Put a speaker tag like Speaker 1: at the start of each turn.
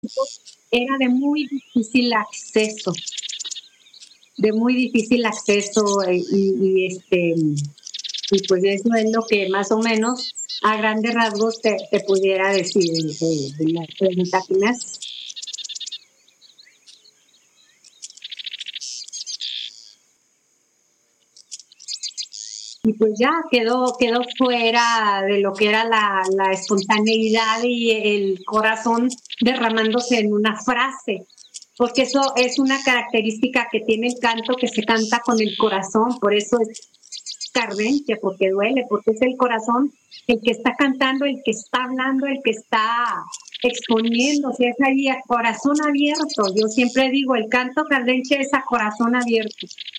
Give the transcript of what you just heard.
Speaker 1: era de muy difícil acceso y pues eso es lo que más o menos a grandes rasgos te pudiera decir de la pregunta que me haces. Y pues ya quedó fuera de lo que era la espontaneidad y el corazón derramándose en una frase, porque eso es una característica que tiene el canto, que se canta con el corazón, por eso es cardencia, porque duele, porque es el corazón el que está cantando, el que está hablando, el que está exponiéndose, es ahí a corazón abierto. Yo siempre digo, el canto cardenche es a corazón abierto.